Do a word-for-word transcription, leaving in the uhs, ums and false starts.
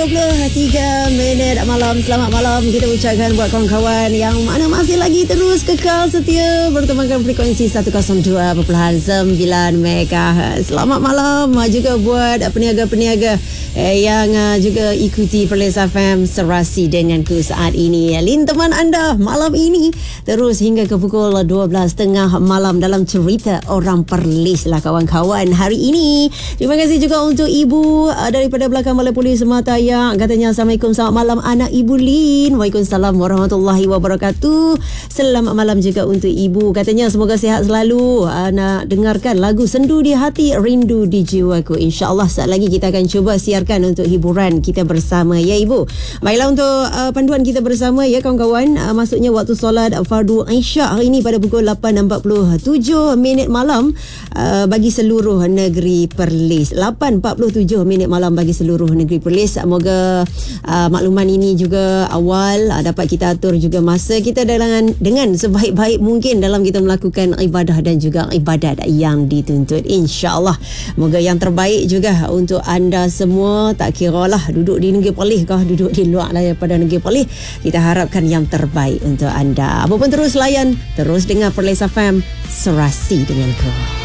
dua puluh tiga minit malam. Selamat malam kita ucapkan buat kawan-kawan yang mana masih lagi terus kekal setia bertemankan frekuensi seratus dua perpuluhan sembilan megahertz. Selamat malam juga buat peniaga-peniaga eh, yang uh, juga ikuti Perlis F M serasi denganku saat ini. Lin teman anda malam ini terus hingga ke pukul dua belas tiga puluh malam dalam cerita orang Perlis lah kawan-kawan hari ini. Terima kasih juga untuk ibu uh, daripada belakang Balai Polis Sematayang. Katanya Assalamualaikum, selamat malam anak Ibu Lin. Waalaikumsalam warahmatullahi wabarakatuh. Selamat malam juga untuk ibu. Katanya semoga sihat selalu. Uh, nak dengarkan lagu Sendu di Hati, Rindu di Jiwaku. InsyaAllah saat lagi kita akan cuba siarkan untuk hiburan kita bersama ya ibu. Baiklah, untuk uh, panduan kita bersama ya kawan-kawan. Uh, maksudnya waktu solat fardu Isyak hari ini pada pukul lapan empat puluh tujuh minit malam uh, bagi seluruh negeri Perlis. lapan empat puluh tujuh minit malam bagi seluruh negeri Perlis. Moga uh, makluman ini juga awal uh, dapat kita atur juga masa kita dengan dengan sebaik-baik mungkin dalam kita melakukan ibadah dan juga ibadat yang dituntut. InsyaAllah moga yang terbaik juga untuk anda semua, tak kiralah duduk di negeri Perlis kah duduk di luar daripada negeri Perlis, kita harapkan yang terbaik untuk anda. Apapun terus layan, terus dengar Perlis F M serasi denganku.